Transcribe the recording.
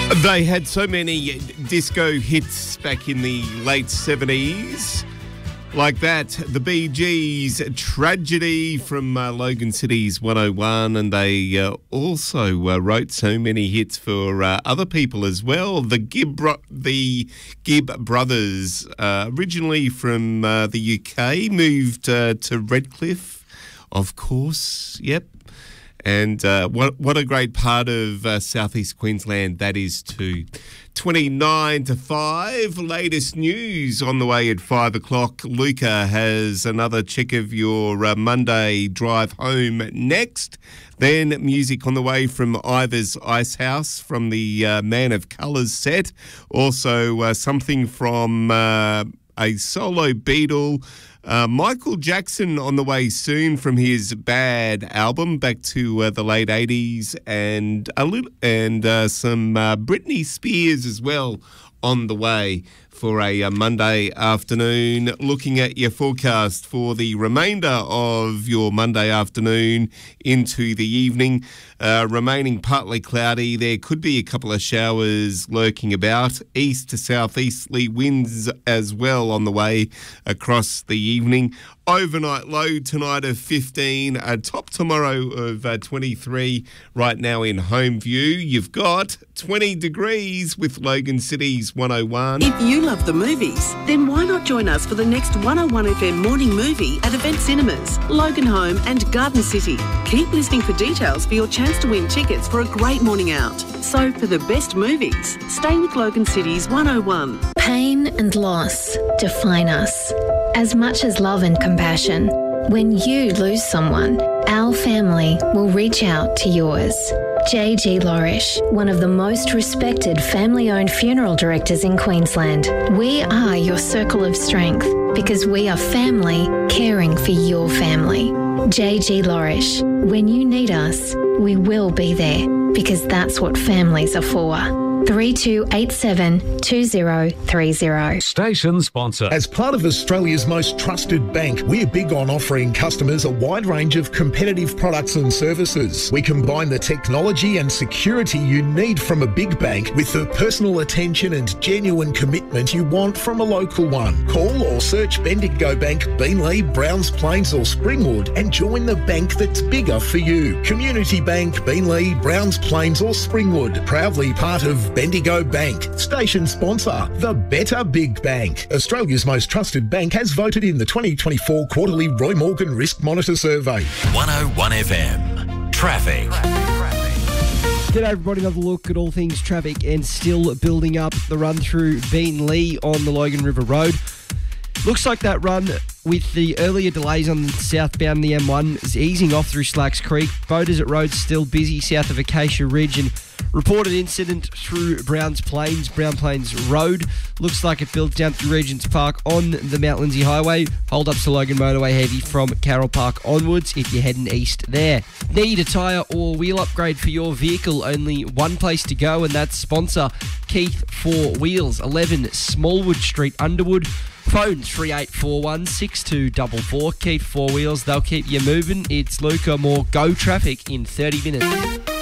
They had so many disco hits back in the late 70s. Like that, the Bee Gees, Tragedy from Logan City's 101, and they also wrote so many hits for other people as well. The Gibb brothers, originally from the UK, moved to Redcliffe, of course, yep. And what a great part of southeast Queensland that is too. 29 to 5, latest news on the way at 5 o'clock. Luca has another check of your Monday drive home next. Then music on the way from Ivor's Ice House from the Man of Colours set. Also something from a solo Beatle. Michael Jackson on the way soon from his Bad album back to the late 80s, and some Britney Spears as well on the way for a Monday afternoon. Looking at your forecast for the remainder of your Monday afternoon into the evening, remaining partly cloudy. There could be a couple of showers lurking about. East to southeasterly winds as well on the way across the evening. Overnight low tonight of 15, a top tomorrow of 23 right now in home view. You've got 20 degrees with Logan City's 101. If you love the movies, then why not join us for the next 101 FM morning movie at Event Cinemas, Logan Home and Garden City. Keep listening for details for your chance to win tickets for a great morning out. So for the best movies, stay with Logan City's 101. Pain and loss define us, as much as love and compassion. When you lose someone, our family will reach out to yours. J.G. Lorish, one of the most respected family-owned funeral directors in Queensland. We are your circle of strength because we are family caring for your family. J.G. Lorish, when you need us, we will be there because that's what families are for. 3287 2030. Station sponsor. As part of Australia's most trusted bank, we're big on offering customers a wide range of competitive products and services. We combine the technology and security you need from a big bank with the personal attention and genuine commitment you want from a local one. Call or search Bendigo Bank, Beenleigh, Browns Plains or Springwood and join the bank that's bigger for you. Community Bank, Beenleigh, Browns Plains or Springwood, proudly part of Bendigo Bank. Station sponsor, the Better Big Bank. Australia's most trusted bank has voted in the 2024 quarterly Roy Morgan Risk Monitor Survey. 101 FM. Traffic. G'day everybody, another look at all things traffic and still building up the run through Beenleigh on the Logan River Road. Looks like that run with the earlier delays on the southbound the M1 is easing off through Slacks Creek. Beaudesert Road's still busy south of Acacia Ridge, and reported incident through Brown Plains Road. Looks like it builds down through Regents Park on the Mount Lindsay Highway. Hold up to Logan Motorway heavy from Carroll Park onwards if you're heading east there. Need a tyre or wheel upgrade for your vehicle? Only one place to go, and that's sponsor Keith 4 Wheels, 11 Smallwood Street, Underwood. Phone 3841 6244. Keith 4 Wheels, they'll keep you moving. It's Luca, more Go traffic in 30 minutes.